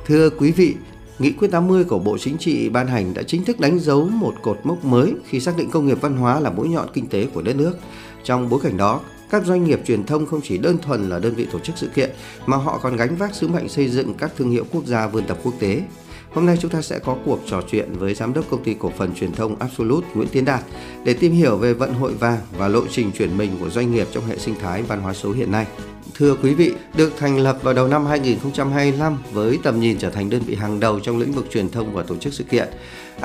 Thưa quý vị, Nghị quyết 80 của Bộ Chính trị ban hành đã chính thức đánh dấu một cột mốc mới khi xác định công nghiệp văn hóa là mũi nhọn kinh tế của đất nước. Trong bối cảnh đó, các doanh nghiệp truyền thông không chỉ đơn thuần là đơn vị tổ chức sự kiện, mà họ còn gánh vác sứ mệnh xây dựng các thương hiệu quốc gia vươn tầm quốc tế. Hôm nay chúng ta sẽ có cuộc trò chuyện với Giám đốc Công ty Cổ phần Truyền thông Absolute Nguyễn Tiến Đạt để tìm hiểu về vận hội vàng và lộ trình chuyển mình của doanh nghiệp trong hệ sinh thái văn hóa số hiện nay. Thưa quý vị, được thành lập vào đầu năm 2025 với tầm nhìn trở thành đơn vị hàng đầu trong lĩnh vực truyền thông và tổ chức sự kiện,